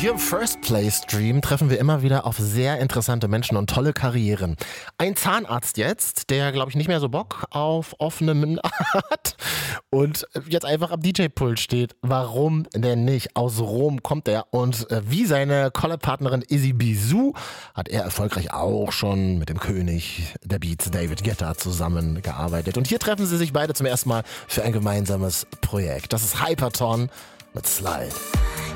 Hier im First Play Stream treffen wir immer wieder auf sehr interessante Menschen und tolle Karrieren. Ein Zahnarzt jetzt, der glaube ich nicht mehr so Bock auf offene Münder hat und jetzt einfach am DJ-Pult steht. Warum denn nicht? Aus Rom kommt er und wie seine Collab-Partnerin Izzy Bizou hat er erfolgreich auch schon mit dem König der Beats, David Guetta, zusammengearbeitet. Und hier treffen sie sich beide zum ersten Mal für ein gemeinsames Projekt. Das ist Hyperton mit Slide.